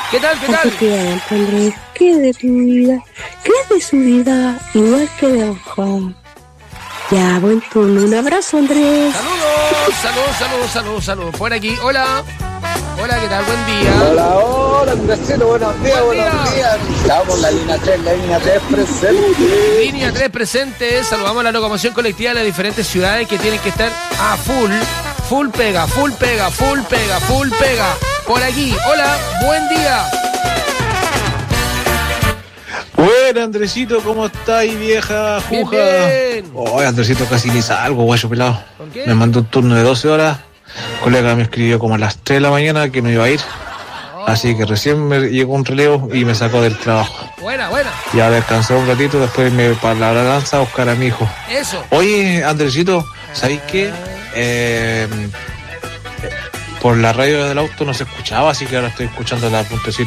¿Qué tal? Efectivamente, Andrés, ¿qué de tu vida? ¿Qué de su vida? Igual que de Juan. Ya, buen turno. Un abrazo, Andrés. Saludos. Por aquí, hola. Hola, ¿qué tal? Buen día. Hola, Andresito, buenos días. Estamos en la línea 3 presente. Línea 3 presente. Saludamos a la locomoción colectiva de las diferentes ciudades que tienen que estar a full pega. Por aquí, hola, buen día. Bueno, Andresito, ¿cómo estáis, vieja juja? Bien. Oh, Andresito, casi ni salgo, guayo pelado. ¿Por qué? Me mandó un turno de 12 horas. El colega me escribió como a las 3 de la mañana que no iba a ir. Así que recién me llegó un relevo y me sacó del trabajo. Buena. Ya descansé un ratito, después me para la danza a buscar a mi hijo. Eso. Oye, Andresito, ¿sabéis qué? Por la radio del auto no se escuchaba, así que ahora estoy escuchando la puntecito.